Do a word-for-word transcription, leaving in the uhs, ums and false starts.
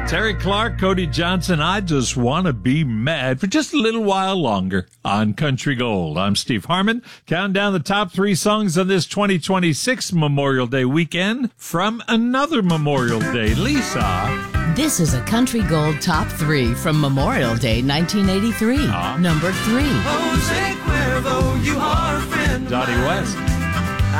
Terry Clark, Cody Johnson, I Just Want to Be Mad for just a little while longer on Country Gold. I'm Steve Harmon, counting down the top three songs of this twenty twenty-six Memorial Day weekend from another Memorial Day. Lisa. This is a Country Gold top three from Memorial Day nineteen eighty-three. Uh, Number three. Jose Cuervo, you are a friend. Donnie West.